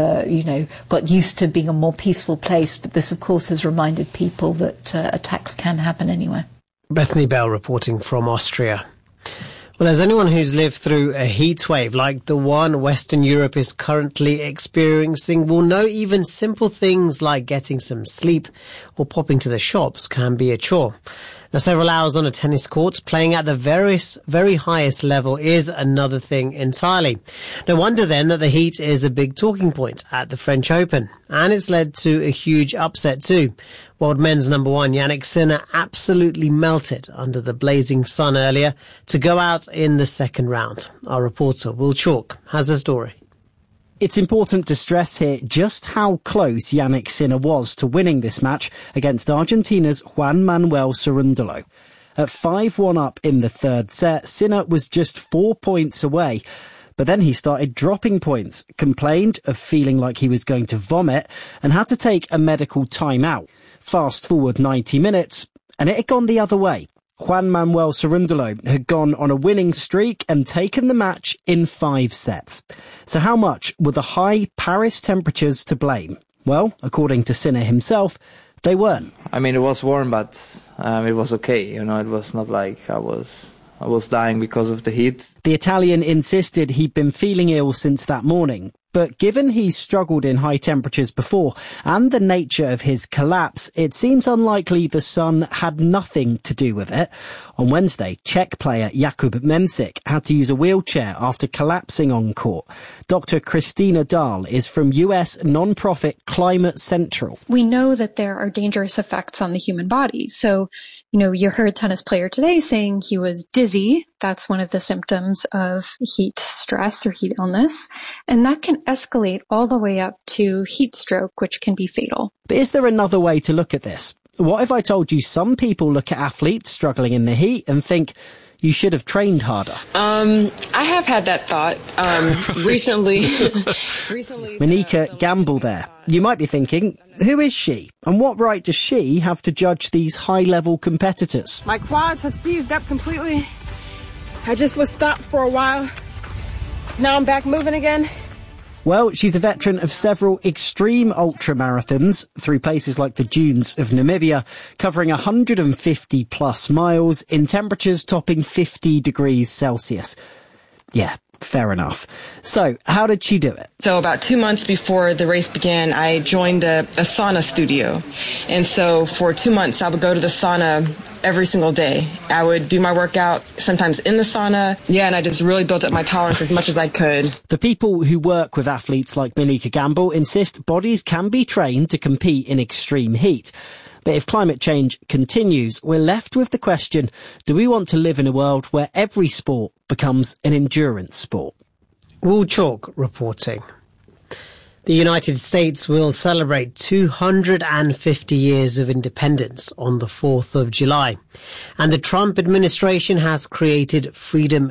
got used to being a more peaceful place. But this, of course, has reminded people that attacks can happen anywhere. Bethany Bell reporting from Austria. Well, as anyone who's lived through a heat wave like the one Western Europe is currently experiencing will know even simple things like getting some sleep or popping to the shops can be a chore. Now, several hours on a tennis court playing at the very highest level is another thing entirely. No wonder then that the heat is a big talking point at the French Open. And it's led to a huge upset too. World men's number 1 Jannik Sinner absolutely melted under the blazing sun earlier to go out in the second round. Our reporter Will Chalk has a story. It's important to stress here just how close Jannik Sinner was to winning this match against Argentina's Juan Manuel Cerúndolo. At 5-1 up in the third set, Sinner was just 4 points away. But then he started dropping points, complained of feeling like he was going to vomit, and had to take a medical timeout. Fast forward 90 minutes, and it had gone the other way. Juan Manuel Cerúndolo had gone on a winning streak and taken the match in 5 sets. So how much were the high Paris temperatures to blame? Well, according to Sinner himself, they weren't. I mean, it was warm, but it was okay. It was not like I was dying because of the heat. The Italian insisted he'd been feeling ill since that morning. But given he's struggled in high temperatures before and the nature of his collapse, it seems unlikely the sun had nothing to do with it. On Wednesday, Czech player Jakub Mensik had to use a wheelchair after collapsing on court. Dr. Christina Dahl is from US non-profit Climate Central. We know that there are dangerous effects on the human body. So, you heard a tennis player today saying he was dizzy. That's one of the symptoms of heat stress or heat illness. And that can escalate all the way up to heat stroke, which can be fatal. But is there another way to look at this? What if I told you some people look at athletes struggling in the heat and think, You should have trained harder. I have had that thought recently. Monica Gamble there. You might be thinking, who is she? And what right does she have to judge these high-level competitors? My quads have seized up completely. I just was stopped for a while. Now I'm back moving again. Well, she's a veteran of several extreme ultramarathons through places like the dunes of Namibia, covering 150 plus miles in temperatures topping 50 degrees Celsius. Yeah, fair enough. So, how did she do it? So about 2 months before the race began, I joined a sauna studio. And so for 2 months, I would go to the sauna every single day. I would do my workout, sometimes in the sauna. Yeah, and I just really built up my tolerance as much as I could. The people who work with athletes like Monica Gamble insist bodies can be trained to compete in extreme heat. But if climate change continues, we're left with the question, do we want to live in a world where every sport becomes an endurance sport? Wool Chalk reporting. The United States will celebrate 250 years of independence on the 4th of July. And the Trump administration has created Freedom